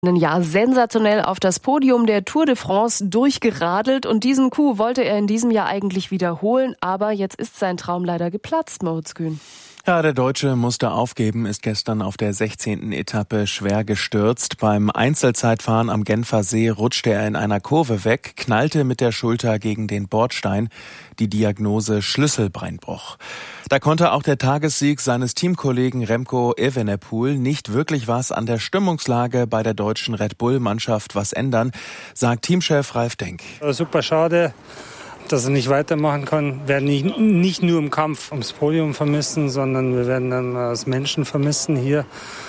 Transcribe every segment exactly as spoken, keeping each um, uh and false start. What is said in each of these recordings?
Ja, sensationell auf das Podium der Tour de France durchgeradelt und diesen Coup wollte er in diesem Jahr eigentlich wiederholen, aber jetzt ist sein Traum leider geplatzt, Moritz Kühn. Ja, der Deutsche musste aufgeben, ist gestern auf der sechzehnten Etappe schwer gestürzt. Beim Einzelzeitfahren am Genfer See rutschte er in einer Kurve weg, knallte mit der Schulter gegen den Bordstein. Die Diagnose Schlüsselbeinbruch. Da konnte auch der Tagessieg seines Teamkollegen Remco Evenepoel nicht wirklich was an der Stimmungslage bei der deutschen Red Bull-Mannschaft was ändern, sagt Teamchef Ralf Denk. Super schade, dass er nicht weitermachen kann. Wir werden nicht, nicht nur im Kampf ums Podium vermissen, sondern wir werden dann als Menschen vermissen hier.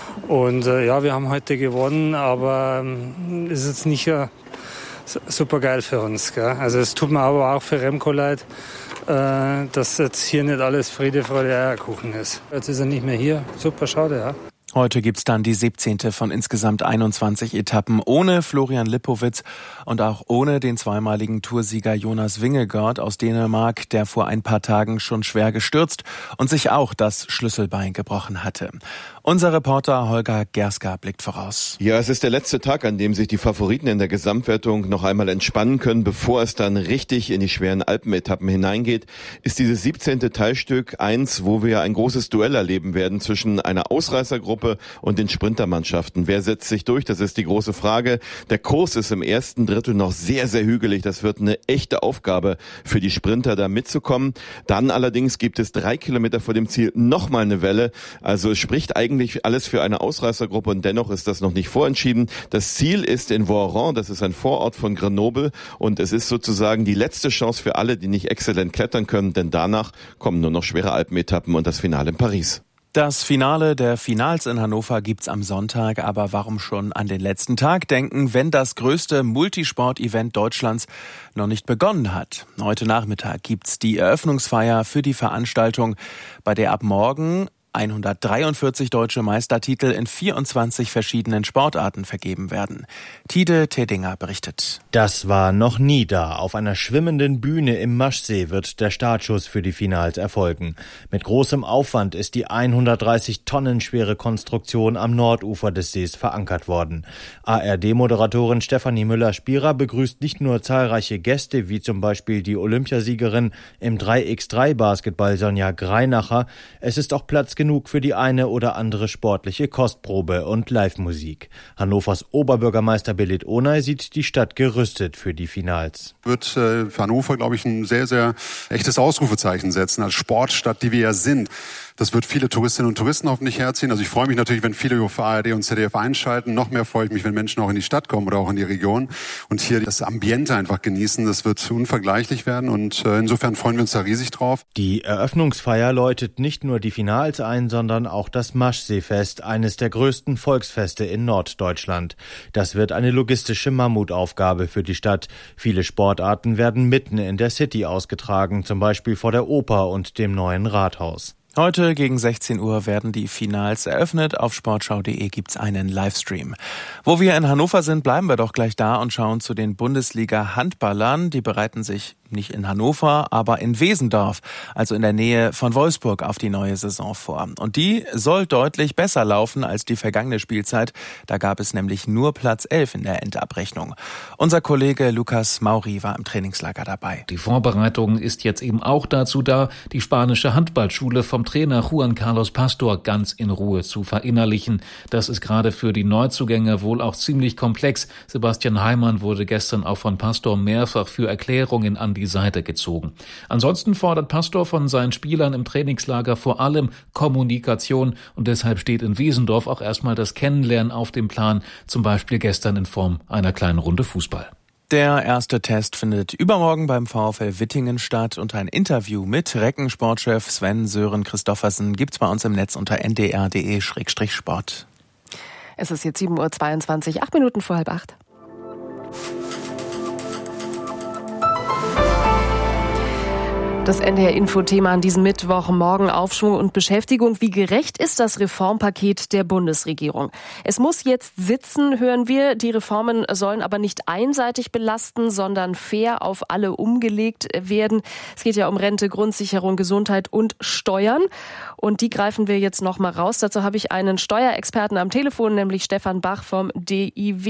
Und äh, ja, wir haben heute gewonnen, aber ähm, ist jetzt nicht äh, super geil für uns. Gell? Also es tut mir aber auch für Remco leid, äh, dass jetzt hier nicht alles Friede, Freude, Eierkuchen ist. Jetzt ist er nicht mehr hier. Super schade, ja. Heute gibt's dann die siebzehnte von insgesamt einundzwanzig Etappen ohne Florian Lippowitz und auch ohne den zweimaligen Toursieger Jonas Vingegaard aus Dänemark, der vor ein paar Tagen schon schwer gestürzt und sich auch das Schlüsselbein gebrochen hatte. Unser Reporter Holger Gerska blickt voraus. Ja, es ist der letzte Tag, an dem sich die Favoriten in der Gesamtwertung noch einmal entspannen können, bevor es dann richtig in die schweren Alpenetappen hineingeht. Ist dieses siebzehnte Teilstück eins, wo wir ein großes Duell erleben werden zwischen einer Ausreißergruppe und den Sprintermannschaften. Wer setzt sich durch? Das ist die große Frage. Der Kurs ist im ersten Drittel noch sehr, sehr hügelig. Das wird eine echte Aufgabe für die Sprinter, da mitzukommen. Dann allerdings gibt es drei Kilometer vor dem Ziel nochmal eine Welle. Also es spricht eigentlich Eigentlich alles für eine Ausreißergruppe und dennoch ist das noch nicht vorentschieden. Das Ziel ist in Voiron, das ist ein Vorort von Grenoble und es ist sozusagen die letzte Chance für alle, die nicht exzellent klettern können, denn danach kommen nur noch schwere Alpenetappen und das Finale in Paris. Das Finale der Finals in Hannover gibt's am Sonntag, aber warum schon an den letzten Tag denken, wenn das größte Multisport-Event Deutschlands noch nicht begonnen hat? Heute Nachmittag gibt's die Eröffnungsfeier für die Veranstaltung, bei der ab morgen hundertdreiundvierzig deutsche Meistertitel in vierundzwanzig verschiedenen Sportarten vergeben werden. Tide Tedinger berichtet. Das war noch nie da. Auf einer schwimmenden Bühne im Maschsee wird der Startschuss für die Finals erfolgen. Mit großem Aufwand ist die hundertdreißig Tonnen schwere Konstruktion am Nordufer des Sees verankert worden. A R D-Moderatorin Stefanie Müller-Spierer begrüßt nicht nur zahlreiche Gäste, wie zum Beispiel die Olympiasiegerin im drei gegen drei Basketball Sonja Greinacher. Es ist auch Platz genug für die eine oder andere sportliche Kostprobe und Live-Musik. Hannovers Oberbürgermeister Belit Onay sieht die Stadt gerüstet für die Finals. Wird äh, für Hannover, glaube ich, ein sehr, sehr echtes Ausrufezeichen setzen als Sportstadt, die wir ja sind. Das wird viele Touristinnen und Touristen hoffentlich herziehen. Also ich freue mich natürlich, wenn viele auf A R D und Z D F einschalten. Noch mehr freue ich mich, wenn Menschen auch in die Stadt kommen oder auch in die Region und hier das Ambiente einfach genießen. Das wird unvergleichlich werden und äh, insofern freuen wir uns da riesig drauf. Die Eröffnungsfeier läutet nicht nur die Finals ein, sondern auch das Maschseefest, eines der größten Volksfeste in Norddeutschland. Das wird eine logistische Mammutaufgabe für die Stadt. Viele Sportarten werden mitten in der City ausgetragen, zum Beispiel vor der Oper und dem neuen Rathaus. Heute gegen sechzehn Uhr werden die Finals eröffnet. Auf sportschau punkt de gibt's einen Livestream. Wo wir in Hannover sind, bleiben wir doch gleich da und schauen zu den Bundesliga-Handballern. Die bereiten sich nicht in Hannover, aber in Wesendorf, also in der Nähe von Wolfsburg, auf die neue Saison vor. Und die soll deutlich besser laufen als die vergangene Spielzeit. Da gab es nämlich nur Platz elf in der Endabrechnung. Unser Kollege Lukas Mauri war im Trainingslager dabei. Die Vorbereitung ist jetzt eben auch dazu da, die spanische Handballschule vom Trainer Juan Carlos Pastor ganz in Ruhe zu verinnerlichen. Das ist gerade für die Neuzugänge wohl auch ziemlich komplex. Sebastian Heimann wurde gestern auch von Pastor mehrfach für Erklärungen an die Seite gezogen. Ansonsten fordert Pastor von seinen Spielern im Trainingslager vor allem Kommunikation und deshalb steht in Wesendorf auch erstmal das Kennenlernen auf dem Plan, zum Beispiel gestern in Form einer kleinen Runde Fußball. Der erste Test findet übermorgen beim VfL Wittingen statt und ein Interview mit Recken-Sportchef Sven Sören Christoffersen gibt's bei uns im Netz unter n d r punkt d e Schrägstrich sport. Es ist jetzt sieben Uhr zweiundzwanzig, acht Minuten vor halb acht. Das N D R-Info-Thema an diesem Mittwoch. Morgen Aufschwung und Beschäftigung. Wie gerecht ist das Reformpaket der Bundesregierung? Es muss jetzt sitzen, hören wir. Die Reformen sollen aber nicht einseitig belasten, sondern fair auf alle umgelegt werden. Es geht ja um Rente, Grundsicherung, Gesundheit und Steuern. Und die greifen wir jetzt noch mal raus. Dazu habe ich einen Steuerexperten am Telefon, nämlich Stefan Bach vom D I W.